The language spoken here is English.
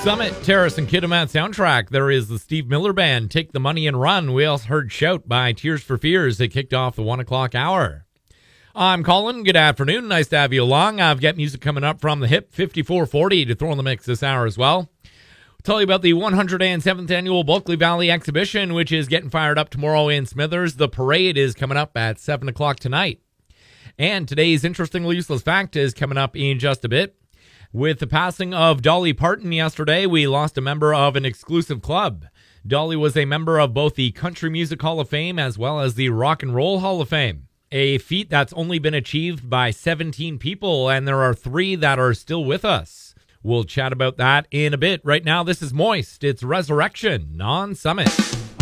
Summit, Terrace, and Kitimat soundtrack. There is the Steve Miller Band, Take the Money and Run. We also heard Shout by Tears for Fears. It kicked off the 1 o'clock hour. I'm Colin. Good afternoon. Nice to have you along. I've got music coming up from the Hip 5440 to throw in the mix this hour as well. I'll tell you about the 107th Annual Bulkley Valley Exhibition, which is getting fired up tomorrow in Smithers. The parade is coming up at 7 o'clock tonight. And today's Interestingly Useless Fact is coming up in just a bit. With the passing of Dolly Parton yesterday, we lost a member of an exclusive club. Dolly was a member of both the Country Music Hall of Fame as well as the Rock and Roll Hall of Fame. A feat that's only been achieved by 17 people, and there are 3 that are still with us. We'll chat about that in a bit. Right now, this is Moist. It's Resurrection on Summit.